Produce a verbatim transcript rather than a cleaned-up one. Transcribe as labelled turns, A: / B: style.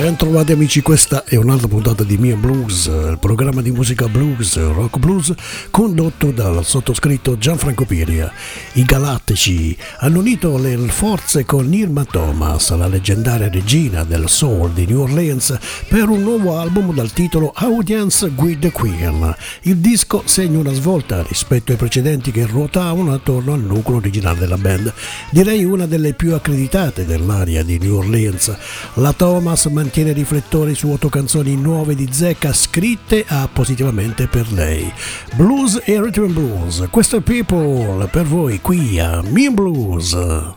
A: Ben trovati amici, questa è un'altra puntata di Mia Blues, il programma di musica blues, rock blues, condotto dal sottoscritto Gianfranco Piria. I Galattici hanno unito le forze con Irma Thomas, la leggendaria regina del soul di New Orleans, per un nuovo album dal titolo Audience with the Queen. Il disco segna una svolta rispetto ai precedenti che ruotavano attorno al nucleo originale della band, direi una delle più accreditate dell'area di New Orleans. La Thomas mantiene riflettori su otto canzoni nuove di zecca scritte appositivamente per lei. Blues e Rhythm and Blues, questo è People per voi qui a Mean Blues.